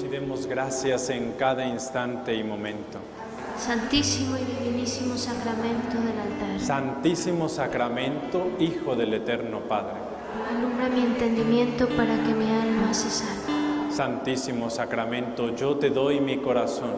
demos gracias en cada instante y momento. Santísimo y divinísimo sacramento del altar. Santísimo sacramento, Hijo del Eterno Padre. Alumbra mi entendimiento para que mi alma se salve. Santísimo sacramento, yo te doy mi corazón.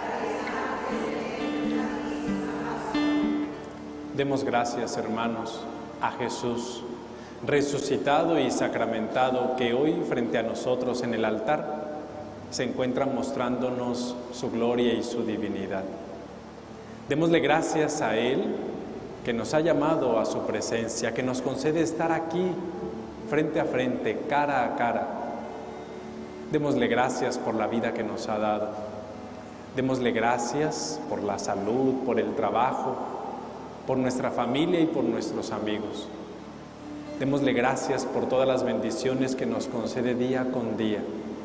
Demos gracias, hermanos, a Jesús, resucitado y sacramentado, que hoy frente a nosotros en el altar se encuentra mostrándonos su gloria y su divinidad. Démosle gracias a Él, que nos ha llamado a su presencia, que nos concede estar aquí, frente a frente, cara a cara. Démosle gracias por la vida que nos ha dado. Démosle gracias por la salud, por el trabajo, por nuestra familia y por nuestros amigos. Démosle gracias por todas las bendiciones que nos concede día con día.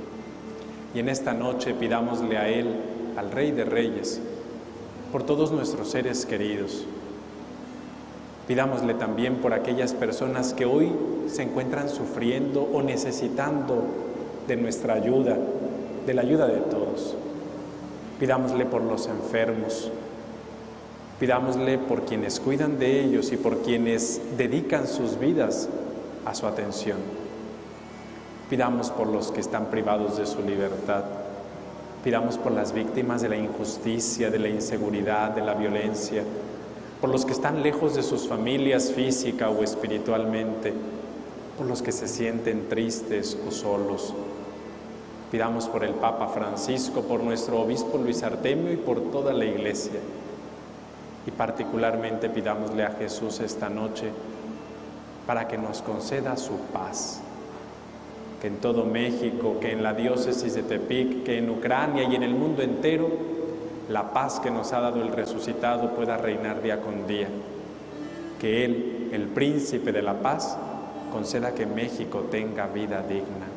Y en esta noche pidámosle a Él, al Rey de Reyes, por todos nuestros seres queridos. Pidámosle también por aquellas personas que hoy se encuentran sufriendo o necesitando de nuestra ayuda, de la ayuda de todos. Pidámosle por los enfermos. Pidámosle por quienes cuidan de ellos y por quienes dedican sus vidas a su atención. Pidamos por los que están privados de su libertad. Pidamos por las víctimas de la injusticia, de la inseguridad, de la violencia, por los que están lejos de sus familias física o espiritualmente, por los que se sienten tristes o solos. Pidamos por el Papa Francisco, por nuestro obispo Luis Artemio y por toda la Iglesia. Y particularmente pidámosle a Jesús esta noche para que nos conceda su paz. Que en todo México, que en la diócesis de Tepic, que en Ucrania y en el mundo entero, la paz que nos ha dado el resucitado pueda reinar día con día. Que Él, el príncipe de la paz, conceda que México tenga vida digna.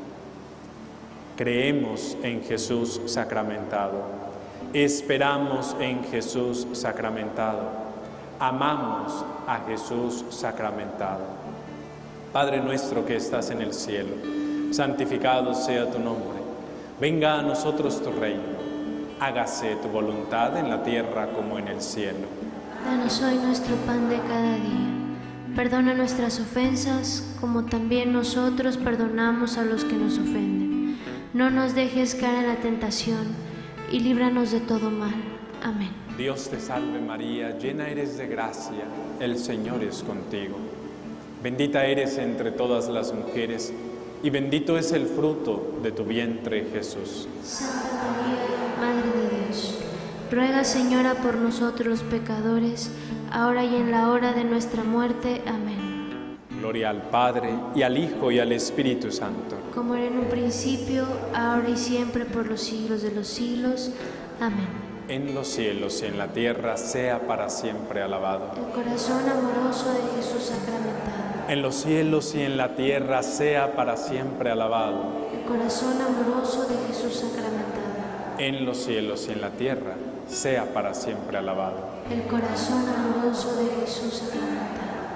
Creemos en Jesús sacramentado. Esperamos en Jesús sacramentado. Amamos a Jesús sacramentado. Padre nuestro que estás en el cielo, santificado sea tu nombre. Venga a nosotros tu reino. Hágase tu voluntad en la tierra como en el cielo. Danos hoy nuestro pan de cada día. Perdona nuestras ofensas, como también nosotros perdonamos a los que nos ofenden. No nos dejes caer en la tentación y líbranos de todo mal. Amén. Dios te salve María, llena eres de gracia, el Señor es contigo. Bendita eres entre todas las mujeres, y bendito es el fruto de tu vientre, Jesús. Santa María, Madre de Dios, ruega, Señora, por nosotros los pecadores, ahora y en la hora de nuestra muerte. Amén. Gloria al Padre, y al Hijo, y al Espíritu Santo. Como era en un principio, ahora y siempre, por los siglos de los siglos. Amén. En los cielos y en la tierra sea para siempre alabado. El corazón amoroso de Jesús sacramentado. En los cielos y en la tierra sea para siempre alabado. El corazón amoroso de Jesús sacramentado. En los cielos y en la tierra sea para siempre alabado. El corazón amoroso de Jesús sacramentado.